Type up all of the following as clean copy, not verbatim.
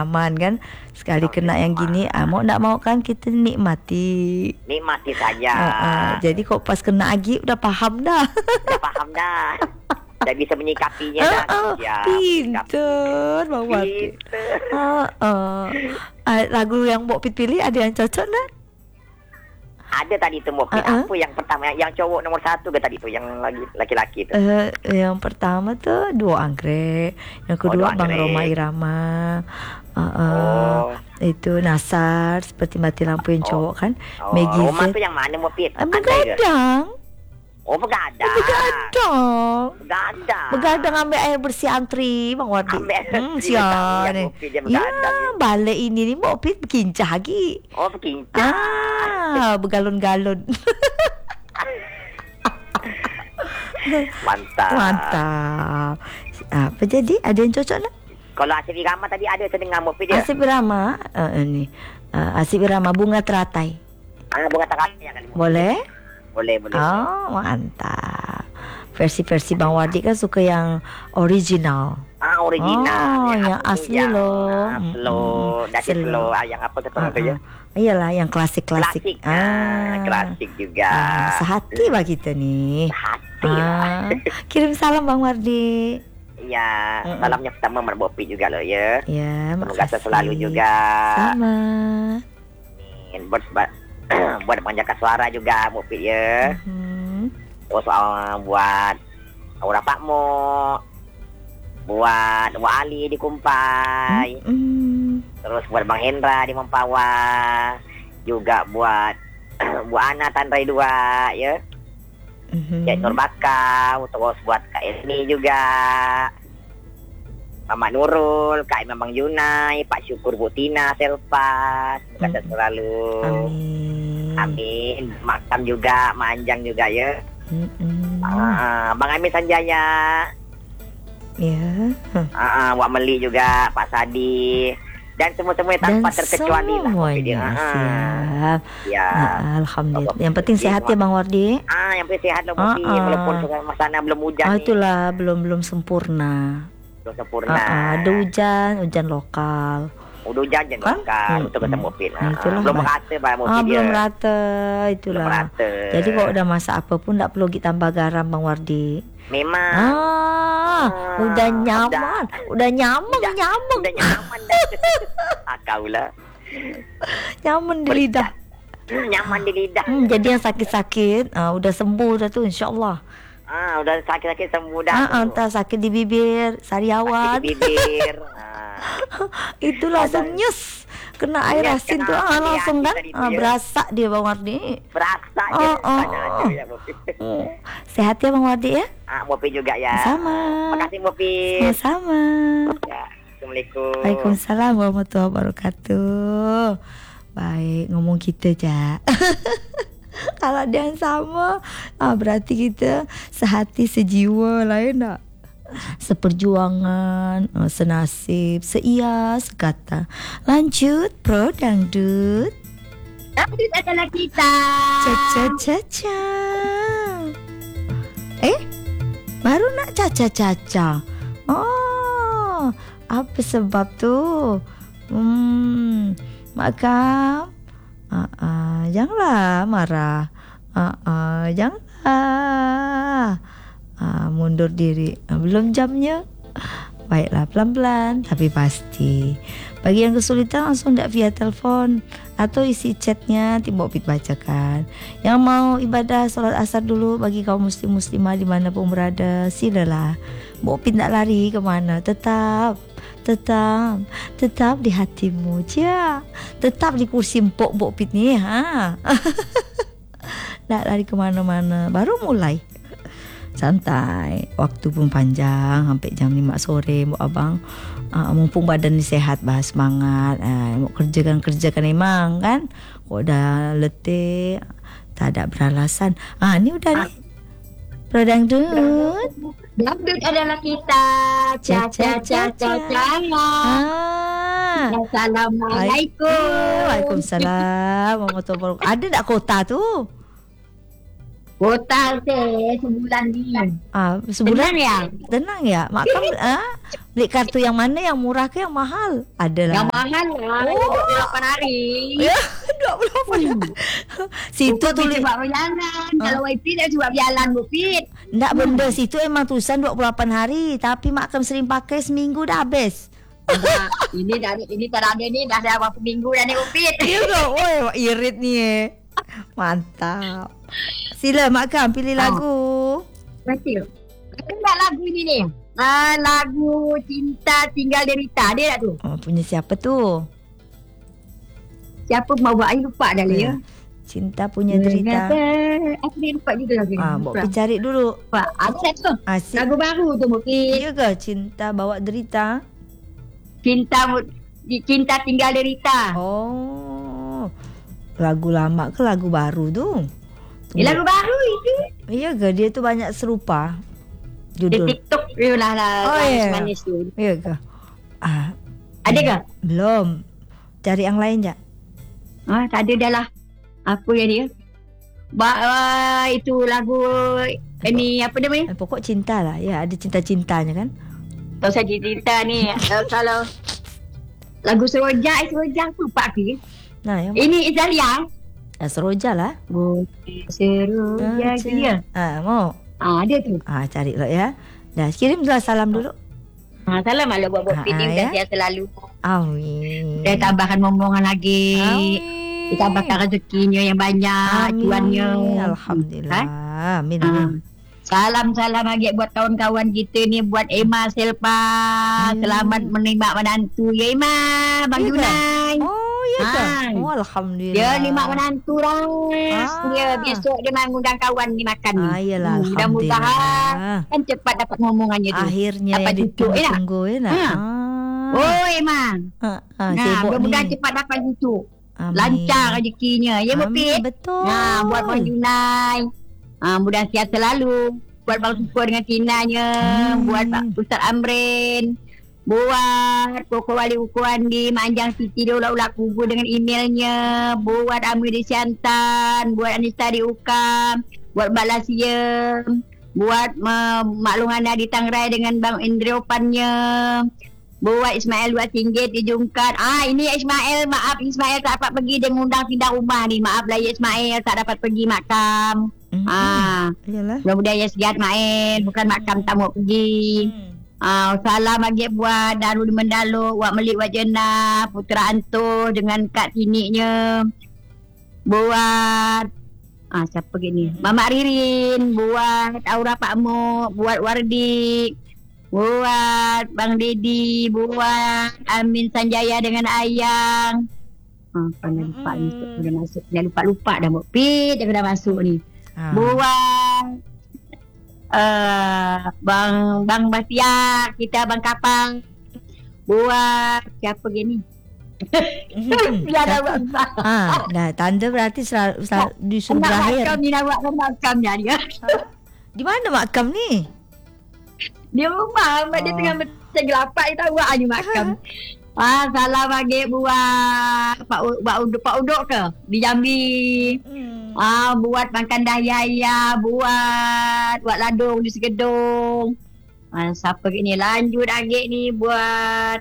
nyaman kan. Sekali kena yang gini, mau nak mau kan kita nikmati saja. Jadi kok pas kena Agi udah paham dah. Dah bisa menyikapinya dah. Pinter Bang Wardi. Lagu yang Mbok Pit pilih ada yang cocok tak? Ada tadi tu Mbok Pit. Apa yang pertama, yang cowok nombor 1 ke tadi tu, yang laki-laki tu? Yang pertama tu Duo Anggrek, yang kedua Bang Roma Irama. Itu Nasar Seperti Mati Lampu yang cowok kan. Maggie Roma tu yang mana Mbok Pit? Begadang. Begadang ambil air bersih antri Bang Wardi. Siapa ni? Ya, balik ini ni Mbok Pit berkincah lagi. Berkincah. Bergalon-galon. Mantap. Apa jadi? Ada yang cocok tak? Kalau Asif Irama tadi ada saya dengar Mbok Pit dia. Asif Irama ni. Asif Irama Bunga Teratai. Bunga Teratai yang kali. Boleh? Boleh. Mantap. Versi Bang Wardi kan suka yang original. Original. Yang asli loh. Slow. Yang apa kata tu ya? Iyalah yang klasik-klasik. Klasik juga. Sehati bagi kita ni. Sehati. Kirim salam Bang Wardi. Ya, salamnya pertama Mbok Pit juga loh ya. Ya, semoga selalu juga. Sama. Buat panjangkan suara juga Mbok Pit ya. Terus buat Aura Pakmo, buat Wak Ali di Kumpai, terus buat Bang Hendra di Mempawah, juga buat Bu Ana Tanrai 2 ya. Cik Nur Bakau, terus buat Kak Esni juga, Mama Nurul, Kak Imam Junai, Pak Syukur, Bu Tina, Selpas, semoga selalu. Amin. Makam juga, Manjang juga ya. Bang Amin Sanjaya. Ya. Wak Meli juga, Pak Sadi. Dan semua-semua tanpa terkecuali lah. Siap. Ya. Alhamdulillah. Yang penting sehat ya Bang Wardi. Yang penting sehat lah Mbok Pit. Walaupun sana belum hujan nih. Itulah belum sempurna. Ada hujan lokal. Udah hujan lokal untuk ketemu Pit. Belum merata Mbok Pit. Belum merata. Itulah. Jadi kalau udah masak apa pun tak perlu kita tambah garam Bang Wardi. Memang. Udah nyaman. Udah nyaman dah. Kaulah. Nyaman di lidah. Jadi yang sakit-sakit udah sembuh dah tu insya-Allah. Udah sakit-sakit sembuh dah. Entah sakit di bibir, sariawan. Sakit di bibir. Itu langsung nyus. Kena air asin tu langsung kan berasa dia Bang Wardi. Berasa dia. Sehat ya Bang Wardi ya? Mbok Pit juga ya. Sama. Makasih Mbok Pit. Sama. Ya, Assalamualaikum. Waalaikumsalam warahmatullahi wabarakatuh. Baik, ngomong kita je. Kalau ada yang sama, berarti kita sehati sejiwa lain tak? Seperjuangan, senasib, seia, sekata. Lanjut, Pro Dangdut. Dangdut adalah kita. Caca-caca. Baru nak caca-caca. Apa sebab tu? Makam. Janganlah marah. Janganlah. Mundur diri. Belum jamnya. Baiklah, pelan-pelan tapi pasti. Bagi yang kesulitan langsung tak via telefon atau isi chatnya Mbok Pit bacakan. Yang mau ibadah solat asar dulu bagi kaum muslim-muslimah dimanapun berada, silalah. Mbok Pit tak lari ke mana. Tetap di hatimu je. Tetap di kursi Mbok Pit ni. Tak lari ke mana-mana. Baru mulai. Santai. Waktu pun panjang sampai jam 5 sore Mbok Abang. Mumpung badan ni sehat, bahas semangat. Mbok kerjakan memang kan. Kok dah letih, tak ada beralasan. Ni udah ni. Dangdut. Dangdut adalah kita. Caca-caca. Assalamualaikum. Waalaikumsalam. Ada tak kota tu? Total sebulan ni. Sebulan Tenang ya? Tenang ya. Mak Kam beli kartu yang mana, yang murah ke yang mahal? Adalah. Yang mahal lah. 28 hari. Ya, 28 hari. Situ tulis sebab berjalan. Kalau YP dah sebab berjalan Bupit. ndak benda situ emang tulisan 28 hari, tapi Mak Kam sering pakai seminggu dah habis. Ini tak ada ni dah berapa minggu dah ni Bupit. Ya ke? Oi, irit ni. Mantap. Sila Mak Kam pilih lagu. Betul. Kenal lagu ni. Lagu Cinta Tinggal Derita. Dia tak tu? Punya siapa tu? Siapa mau buat? I lupa dah ya. Cinta Punya Derita. Aku ni lupa juga lagu ni. Buat pergi cari dulu. Ada tu. Asyik. Lagu baru tu mungkin. Ya ke? Cinta Bawa Derita. Cinta Tinggal Derita. Oh. Lagu lama ke lagu baru tu? Lagu baru itu. Ya ke? Dia tu banyak serupa Di judul. TikTok tu lah. Manis tu. Ya ke? Ada ke? Belum. Cari yang lain je. Tak ada dah lah. Apa yang dia? Itu lagu ini apa namanya? Pokok cinta lah. Ya, ada cinta-cintanya kan? Tahu saja cerita ni. Kalau lagu Seroja aku lupa ke? Nah, yang Ini Izalia. Seroja lah. Seroja ke dia? Mau? Dia tu. Cari lah ya. Dah, kirimlah salam dulu. Salam malah buat Pin ni dah selalu. Amin. Dia tambahkan momongan lagi. Ditambahkan rezekinya yang banyak, tuannya. Alhamdulillah. Amin. Salam-salam lagi buat kawan-kawan kita ni, buat Emma Selpa. Selamat menerima menantu ya Emma, Bang Junai. Oh ya ke? Alhamdulillah. Dia terima menantu dah. Dia besok dia mengundang kawan ni makan ni. Yalah, mudah-mudahan kan cepat dapat ngomongannya tu. Akhirnya dapat ditunggu ya nak. Oh Emma. Mudah-mudahan ni. cepat dapat cucu. Lancar rezekinya. Ya Mupit. Betul. Buat Bang Junai. Mudah sihat selalu. Buat Bang Syukur dengan Tinanya. Buat Ustaz Amrin. Buat Koko Wali Ukuan di Manjang Siti dia ulat-ulat kubur dengan emailnya. Buat Amir di Siantan. Buat Anissa di Ukam. Buat Balasia. Buat Mak Lunghana di Tangrai dengan Bang Indriopannya. Buat Ismail buat Singgit di Jungkat. Ini Ismail. Maaf Ismail tak dapat pergi. Dia ngundang pindah rumah ni. Maaf lah Ismail tak dapat pergi makam. Mudah-mudahan ya sihat Mail. Bukan makam tak mau pergi. Salam lagi buat Darul Mendalo, Wak Melik Wak Jenah, Putra Antuh dengan Kak Tiniknya. Buat siapa gini? Mamak Ririn. Buat Aura Pak Mo. Buat Wardi. Buat Bang Dedi. Buat Amin Sanjaya dengan Ayang. Lupa ni. Dah masuk. Dah lupa dah Mupit. Dia dah masuk ni. Buat Bang Basia, kita Bang Kapang. Buat siapa gini? Dah tanda berarti disuruh berakhir. Makam ni nak buat makamnya dia. Di mana makam ni? Dia rumah, dia tengah macam gelapak dia tahu ni makam. Salam bagi buat Pak Udok ke di Jambi. Buat makan daya, buat ladung di Segedung. Siapa ni lanjut lagi ni buat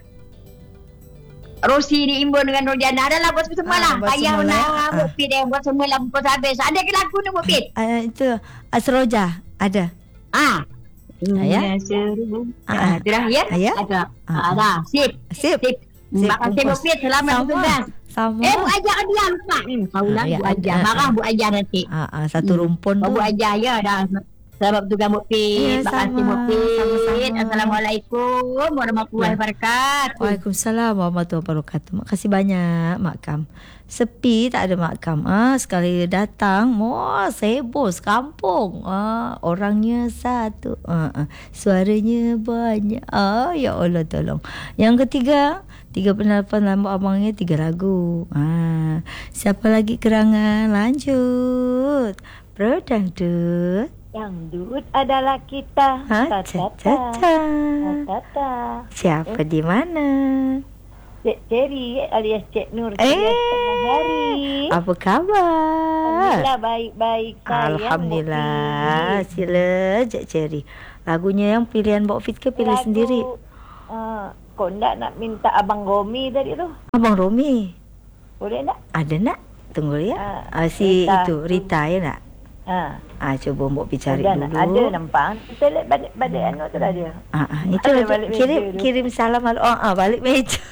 Rosi ni imbun dengan Rodiana. Adalah buat semua lah. Payah nak buat pit dia buat semua lah buat habis. Ada ke lagu ni buat pit? Itu Seroja ada. Ya. Itu dah ya? Ada. Dah. Sip. Makasih buat pit. Selamat bertugas. Sama. Bu Ajah dia lupa. Kaulah Bu Ajah. Marah Bu Ajah nanti. Satu rumpun tu. Bu Ajah ya dah. Selamat bertugas Mupit. Terima kasih Mupit. Assalamualaikum warahmatullahi wabarakatuh. Waalaikumsalam warahmatullahi wabarakatuh. Makasih banyak Mak Kam. Sepi tak ada Mak Kam. Sekali datang, seboh sekampung. Orangnya satu. Suaranya banyak. Ya Allah tolong. Yang ketiga, 3 penelpon lambuk abangnya 3 lagu. Siapa lagi kerangan? Lanjut. Berdangdut. Dangdut adalah kita. Siapa di mana? Cik Cherry alias Cik Nur alias tengah hari. Apa khabar? Alhamdulillah baik-baik sayang. Alhamdulillah. Sila Cik Cherry. Lagunya yang pilihan Mbok Fit ke pilih sendiri? Kau nak minta Abang Romi tadi tu? Abang Romi. Boleh tak? Ada nak? Tunggu ya. Si Rita. itu Rita ya nak? Cuba Mbok pergi cari dulu. Ada nampak. Kita lihat balik anu tu dah dia. Itu kirim salam balik meja.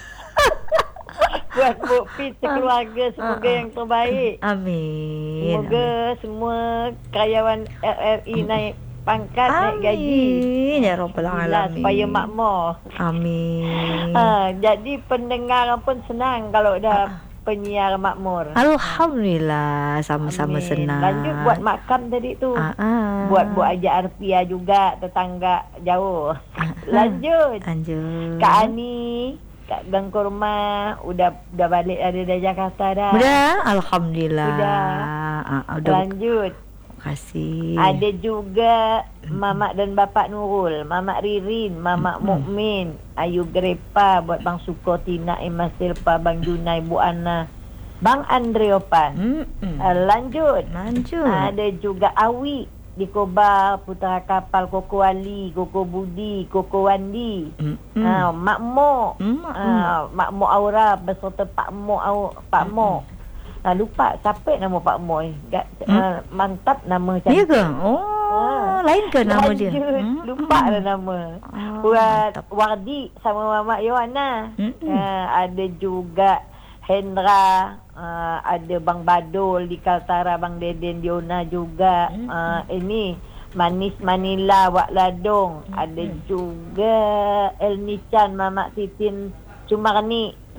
Buat Mbok Fit sekeluarga semoga yang terbaik. Amin. Semoga semua karyawan RRI naik pangkat, naik gaji. Amin ya rabbal alamin. Supaya makmur. Amin. Jadi pendengar pun senang kalau dah penyiar makmur. Alhamdulillah, sama-sama senang. Lanjut buat makam tadi tu. Buat ajak Arpia juga, tetangga jauh. Lanjut. Kak Ani, Kak Gang Kurma udah balik dari Jakarta dah. Udah, alhamdulillah. Udah. Lanjut. Kasih. Ada juga Mamak dan Bapak Nurul, Mamak Ririn, Mamak Mukmin, Ayu Grepa, buat Bang Suko, Tina, Emas Silpa, Bang Junai, Bu Ana, Bang Andreopan. Lanjut. Ada juga Awi di Kobar, Putera Kapal, Koko Ali, Koko Budi, Koko Wandi. Mak Mo, Mak Mo Aura beserta Pak Mo. Lupa siapa nama Pak Moy. Mantap nama cantik. Ya ke? Lain ke nama dia? Lupa dah nama. Buat Wardi sama Mamak Yohana. Ada juga Hendra, ada Bang Badul di Kaltara, Bang Deden Diona juga. Ini Manis Manila, Wak Ladong. Ada juga Elnichan, Mamak Titin Cumarni.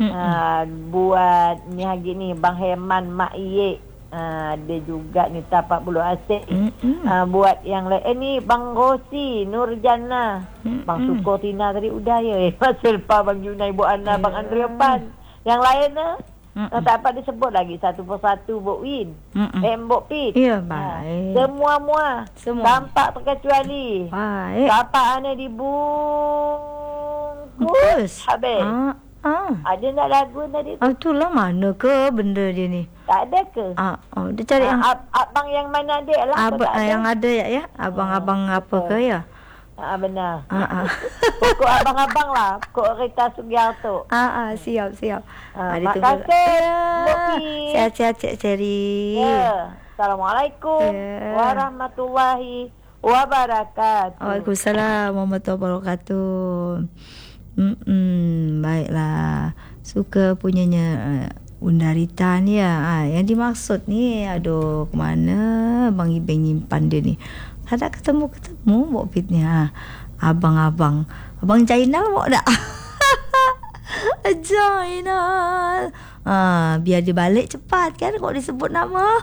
Buat ni hari ni Bang Herman, Mak Iye. Ada juga ni Tapak Bulu Asyik. Buat yang lain ni Bang Rosi, Nurjana, Bang Suko, Tina tadi udah ya. Mas Silpa, Bang Junai, Bu Ana, Bang Andreopan. Yang lain tak dapat disebut lagi satu persatu. Mbok Win, Mbok Pit. Ya, baik. Semua. Tampak terkecuali. Baik. Tapak ana dibungkus. Habis. Ada nak lagu tadi tu? Itulah mana ke benda dia ni? Tak ada ke? Dia cari yang abang yang mana ada lah. yang ada ya? Abang-abang apa ke ya? Benar. Pokok abang-abang lah. Pokok Rita Sugiarto. Siap. Makasih. Sihat-sihat Cik Cherry. Assalamualaikum warahmatullahi wabarakatuh. Waalaikumsalam warahmatullahi wabarakatuh. Baiklah. Suka punyanya Bunda Rita ni ya. Yang dimaksud ni, aduh, kemana Bang Ibeng nyimpan dia ni? Tak ada ketemu Mbok Fit ni. Abang Jainal Mbok tak? Jainal. Biar dia balik cepat kan, kok disebut nama.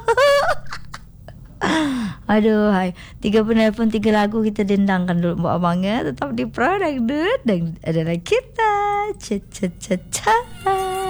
Aduh, 3 penelpon 3 lagu kita dendangkan dulu Mbak Abang ya. Tetap di Produk dan adalah kita. Cha.